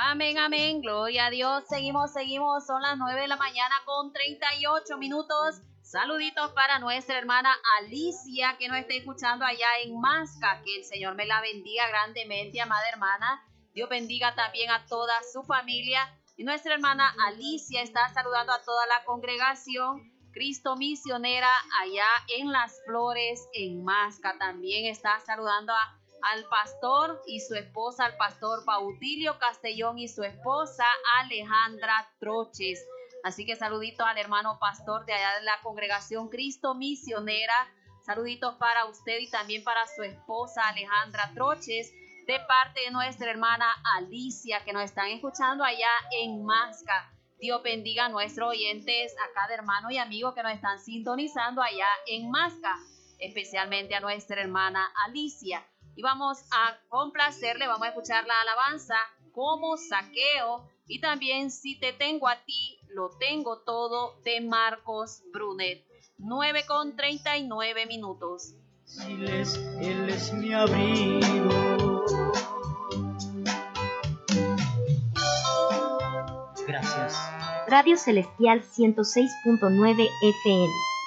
Amén, amén, gloria a Dios. Seguimos, son las 9 de la mañana con 38 minutos. Saluditos para nuestra hermana Alicia, que nos está escuchando allá en Masca. Que el Señor me la bendiga grandemente, amada hermana. Dios bendiga también a toda su familia. Y nuestra hermana Alicia está saludando a toda la congregación Cristo Misionera allá en Las Flores, en Masca. También está saludando al pastor y su esposa, al pastor Bautilio Castellón y su esposa Alejandra Troches. Así que saluditos al hermano pastor de allá de la congregación Cristo Misionera. Saluditos para usted y también para su esposa Alejandra Troches, de parte de nuestra hermana Alicia, que nos están escuchando allá en Masca. Dios bendiga a nuestros oyentes, a cada hermano y amigo que nos están sintonizando allá en Masca, especialmente a nuestra hermana Alicia. Y vamos a complacerle, vamos a escuchar la alabanza como Zaqueo y también Si te tengo a ti, lo tengo todo, de Marcos Brunet. 9:39 minutos. Él es mi abrigo. Gracias. Radio Celestial 106.9 FM.